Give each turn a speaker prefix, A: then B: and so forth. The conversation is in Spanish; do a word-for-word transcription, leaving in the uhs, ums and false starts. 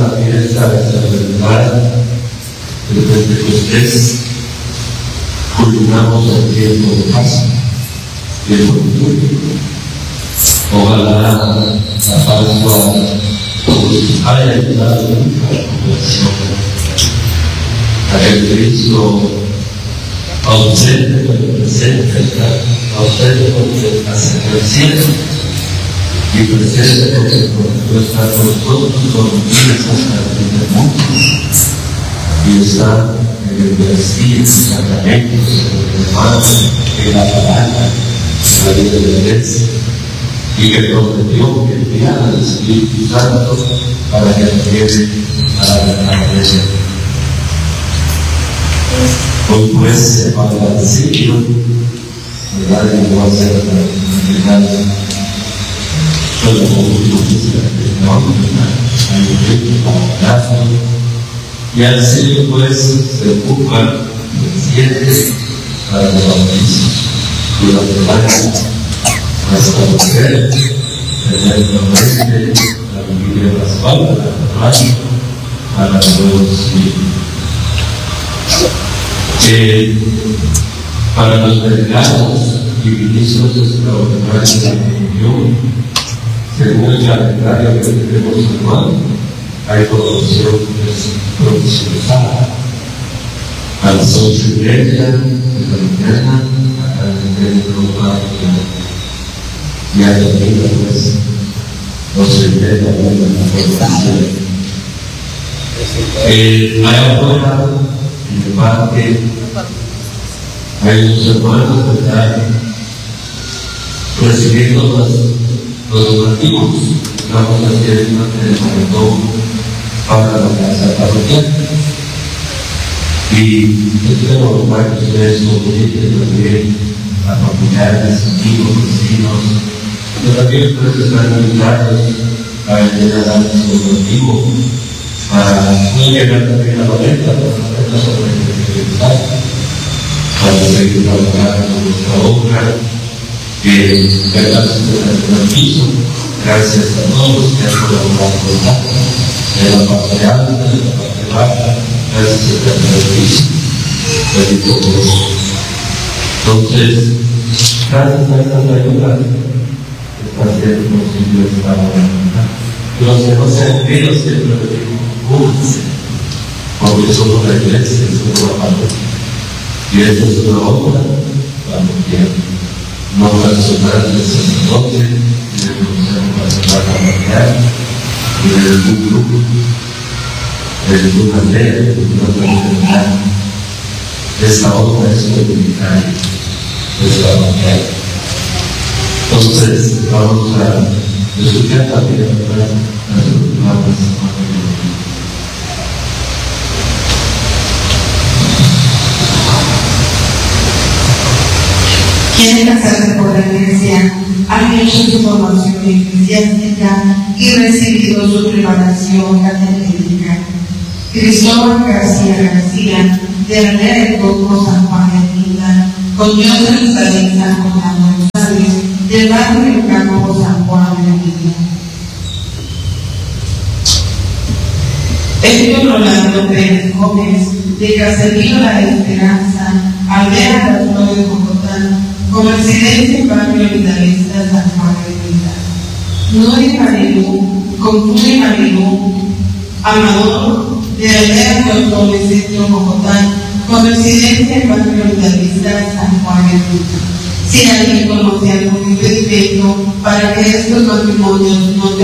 A: esta fiesta, esta festividad de Pentecostés, culminamos el tiempo de Pascua, tiempo litúrgico. Ojalá la Pascua haya ayudado mucho a la población a que Cristo ausente pero presente, ausente porque hace el cielo y presente porque no está con nosotros, con nosotros hasta el fin del mundo, y está en el Eucaristía, en los sacramentos, en el hermano, en la palabra, en la vida de la iglesia, y que prometió que enviara al Espíritu Santo para que nos lleve a la iglesia. Hoy pues, para el principio, ¿verdad? Y no va a ser la realidad. Solo como último que se la y al Señor pues se ocupa del siete para los bautizos durante el año hasta mujer, tener nuevamente la vigilia pascual, la radio, para los nuevos hijos. Eh, para los delegados y ministros extraordinarios de la comunión, según el calendario que tenemos anual, hay formación profesional a las ocho y media de la mañana, acá en el Europa, y a la vida, pues, doce y media de la formación. Eh, hay afuera, en el parque, hay unos hermanos que están recibiendo los, los donativos. Vamos a hacer una maratón para la casa parroquial. Y espero que ustedes comuniquen también a familiares, amigos, vecinos, pero también ustedes están invitados a llegar a nuestro donativo, para no llegar también a la venta, pero a la venta sobre el para seguir trabajando en nuestra obra, que gracias al piso, gracias a todos que han colaborado con nosotros, de la parte alta, de la parte baja, gracias al piso, bendito Dios. Entonces, gracias a esta ayuda, está haciendo posible esta obra. Los que no se han querido siempre únanse, porque somos la iglesia, somos la parroquia. Y esta es una obra parroquial, no personal del sacerdote, ni del consejo pastoral parroquial, ni de ningún grupo, de ninguna aldea, de ninguna comunidad. Esta obra es comunitaria, es parroquial. Entonces, vamos a escuchar también las palabras de
B: Quieren casarse por la iglesia, han hecho su formación eclesiástica y recibido su preparación catequética. Cristóbal García García, de Aldea del Coco, San Juan de Linda, con Dios de Salisa, con la Buenos Aires, del barrio del Campo, San Juan de Linda. Héctor Rolando Pérez Gómez, de Caserío La Esperanza, Aldea de las Flores de Bogotá, con residencia en barrio Vitalista San Juan de Linda. Nuri Marilú, con Nuri Marilú, Amador, de Aldea de los Flores Centro Bogotá, con residencia en barrio Vitalista San Juan de Linda. Si alguien conoce algún respeto para que estos matrimonios no